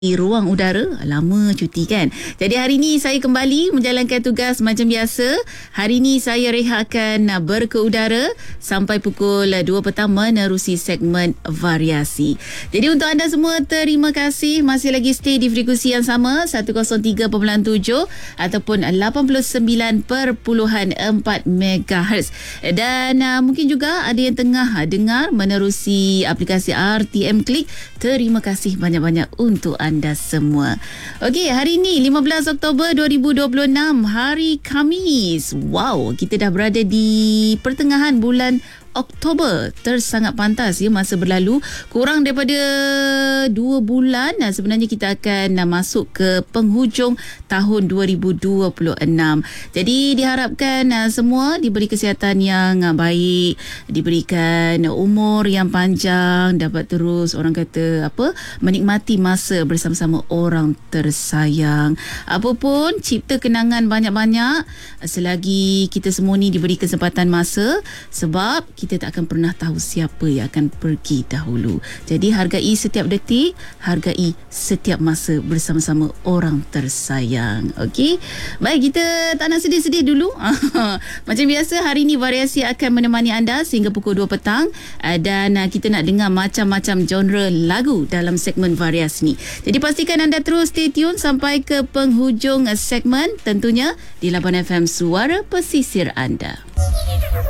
di ruang udara. Lama cuti kan. Jadi hari ini saya kembali menjalankan tugas macam biasa. Hari ini saya rehatkan berke udara sampai pukul 2 petang menerusi segmen variasi. Jadi untuk anda semua, terima kasih masih lagi stay di frekuensi yang sama 103.7 ataupun 89.4 MHz. Dan mungkin juga ada yang tengah dengar menerusi aplikasi RTM Klik. Terima kasih banyak-banyak untuk anda semua. Okey, hari ini 15 Oktober 2026, hari Khamis. Wow, kita dah berada di pertengahan bulan Oktober. Tersangat pantas ya, masa berlalu. Kurang daripada 2 bulan sebenarnya kita akan masuk ke penghujung tahun 2026. Jadi diharapkan semua diberi kesihatan yang baik, diberikan umur yang panjang, dapat terus orang kata menikmati masa bersama-sama orang tersayang. Apapun, cipta kenangan banyak-banyak selagi kita semua ni diberi kesempatan masa, sebab kita tak akan pernah tahu siapa yang akan pergi dahulu. Jadi hargai setiap detik, hargai setiap masa bersama-sama orang tersayang. Okey? Baik, kita tak nak sedih-sedih dulu. Macam biasa, hari ini variasi akan menemani anda sehingga pukul 2 petang dan kita nak dengar macam-macam genre lagu dalam segmen variasi ni. Jadi pastikan anda terus stay tune sampai ke penghujung segmen, tentunya di Labuan FM, suara pesisir anda.